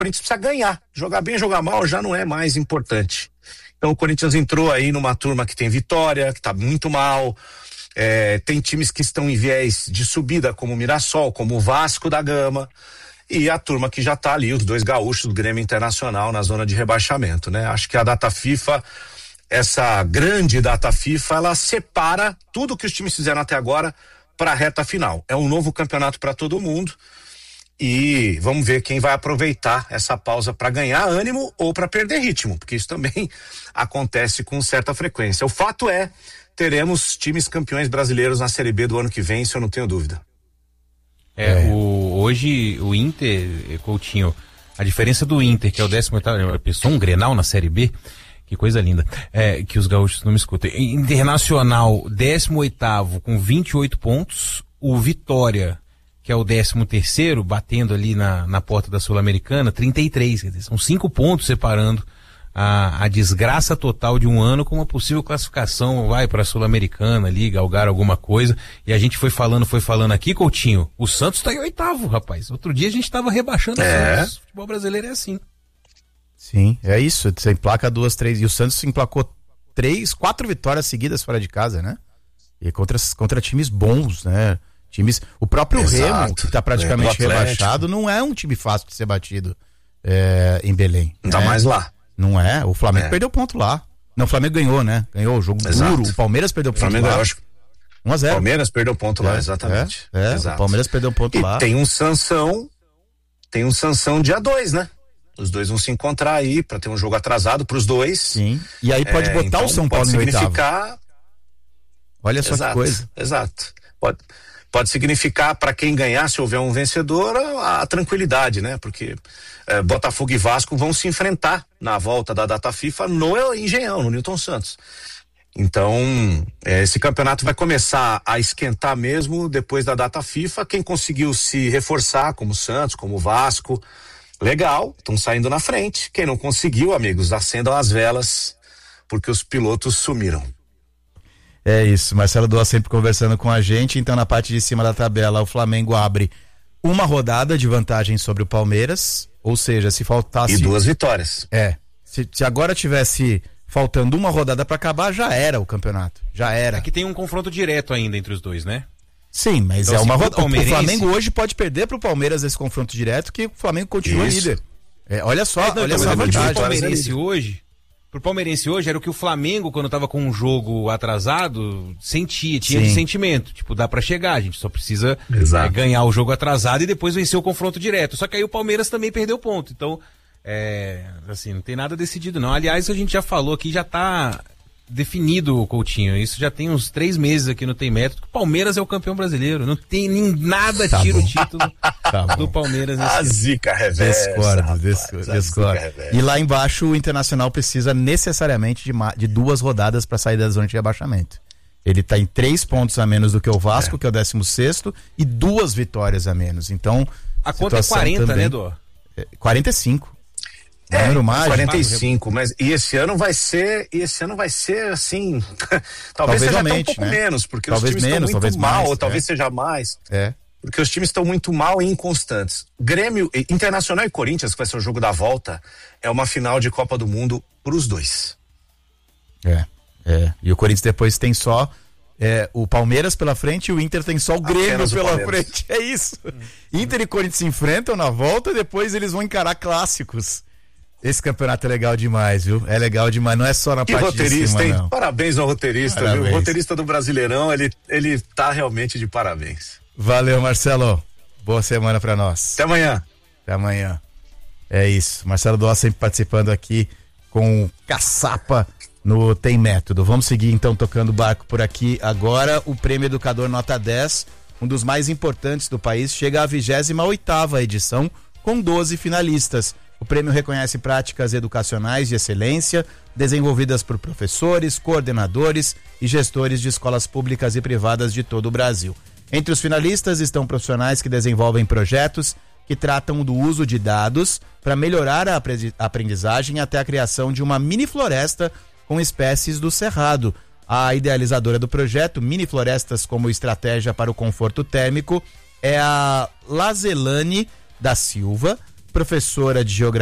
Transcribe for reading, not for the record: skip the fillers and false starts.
Corinthians precisa ganhar. Jogar bem, jogar mal já não é mais importante. Então o Corinthians entrou aí numa turma que tem Vitória, que tá muito mal. Tem times que estão em viés de subida, como o Mirassol, como o Vasco da Gama. E a turma que já tá ali, os dois gaúchos do Grêmio Internacional na zona de rebaixamento, né? Acho que a data FIFA, essa grande data FIFA, ela separa tudo que os times fizeram até agora para a reta final. É um novo campeonato para todo mundo e vamos ver quem vai aproveitar essa pausa para ganhar ânimo ou para perder ritmo, porque isso também acontece com certa frequência. O fato é, teremos times campeões brasileiros na Série B do ano que vem, isso eu não tenho dúvida. Hoje o Inter, Coutinho, a diferença do Inter, que é o 18º, pensou um Grenal na Série B, que coisa linda, que os gaúchos não me escutam. Internacional, 18º com 28 pontos, o Vitória, que é o 13º, batendo ali na porta da Sul-Americana, 33, quer dizer, são 5 pontos separando a desgraça total de um ano com uma possível classificação, vai para a Sul-Americana ali, galgar alguma coisa, e a gente foi falando aqui, Coutinho, o Santos tá em 8º, rapaz. Outro dia a gente tava rebaixando o Santos. O futebol brasileiro é assim. Sim, é isso, você emplaca 2, 3, e o Santos emplacou 3, 4 vitórias seguidas fora de casa, né? E contra times bons, né? O próprio Remo, que tá praticamente rebaixado, não é um time fácil de ser batido em Belém. Não tá mais lá. Não é, o Flamengo perdeu ponto lá. Não, o Flamengo ganhou, né? Ganhou o jogo duro, o Palmeiras perdeu ponto lá. 1-0. Palmeiras perdeu ponto lá, exatamente. O Palmeiras perdeu ponto lá. E tem um Sansão dia 2, né? Os dois vão se encontrar aí pra ter um jogo atrasado pros dois. Sim, e aí pode botar então o São Paulo em 8º. Olha só que coisa. Exato. Pode significar para quem ganhar, se houver um vencedor, a tranquilidade, né? Porque Botafogo e Vasco vão se enfrentar na volta da data FIFA no Engenhão, no Newton Santos. Então, esse campeonato vai começar a esquentar mesmo depois da data FIFA. Quem conseguiu se reforçar, como o Santos, como o Vasco, legal, estão saindo na frente. Quem não conseguiu, amigos, acendam as velas, porque os pilotos sumiram. É isso, Marcelo Doa sempre conversando com a gente. Então, na parte de cima da tabela, o Flamengo abre uma rodada de vantagem sobre o Palmeiras, ou seja, se faltasse... E 2 vitórias. Se agora tivesse faltando uma rodada para acabar, já era o campeonato, já era. Aqui tem um confronto direto ainda entre os dois, né? Sim, mas então, uma rodada. O Flamengo hoje pode perder pro Palmeiras esse confronto direto, que o Flamengo continua líder. Olha só, olha essa vantagem. Pro palmeirense hoje era o que o Flamengo, quando tava com um jogo atrasado, tinha de sentimento. Tipo, dá pra chegar, a gente só precisa ganhar o jogo atrasado e depois vencer o confronto direto. Só que aí o Palmeiras também perdeu ponto. Então, assim, não tem nada decidido não. Aliás, a gente já falou aqui, já tá definido, Coutinho. Isso já tem uns 3 meses aqui no Tem Método. O Palmeiras é o campeão brasileiro. Não tem nada tira o título do Palmeiras. A zica reversa. Discordo. E lá embaixo o Internacional precisa necessariamente de 2 rodadas para sair da zona de rebaixamento. Ele tá em 3 pontos a menos do que o Vasco, que é o 16º, e 2 vitórias a menos. Então, a conta é 40, também, né, Dó? 45. Número mágico. 45, mas esse ano vai ser assim, talvez seja até um pouco menos, porque talvez os times estão muito mal, ou talvez seja mais. Porque os times estão muito mal e inconstantes. Grêmio, Internacional e Corinthians, que vai ser o jogo da volta, é uma final de Copa do Mundo pros dois. E o Corinthians depois tem só o Palmeiras pela frente e o Inter tem só o Grêmio pela frente. É isso. Inter e Corinthians se enfrentam na volta, depois eles vão encarar clássicos. Esse campeonato é legal demais, viu? É legal demais, não é só na parte de cima, não. Parabéns ao roteirista, viu? O roteirista do Brasileirão, ele tá realmente de parabéns. Valeu, Marcelo. Boa semana pra nós. Até amanhã. Até amanhã. É isso. Marcelo Doa sempre participando aqui com caçapa no Tem Método. Vamos seguir então tocando o barco por aqui. Agora o Prêmio Educador Nota 10, um dos mais importantes do país, chega à 28ª edição com 12 finalistas. O prêmio reconhece práticas educacionais de excelência desenvolvidas por professores, coordenadores e gestores de escolas públicas e privadas de todo o Brasil. Entre os finalistas estão profissionais que desenvolvem projetos que tratam do uso de dados para melhorar a aprendizagem até a criação de uma mini floresta com espécies do Cerrado. A idealizadora do projeto Mini Florestas como Estratégia para o Conforto Térmico é a Lazelane da Silva, professora de geografia